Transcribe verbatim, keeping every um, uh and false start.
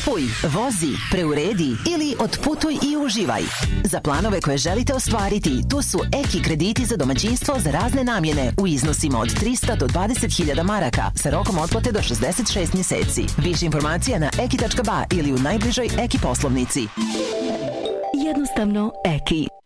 Kupuj, vozi, preuredi ili otputuj i uživaj. Za planove koje želite ostvariti, tu su Eki krediti za domaćinstvo za razne namjene u iznosima od trista do dvadeset hiljada maraka sa rokom otplate do šezdeset šest mjeseci. Više informacija na eki tačka ba ili u najbližoj Eki poslovnici. Jednostavno Eki.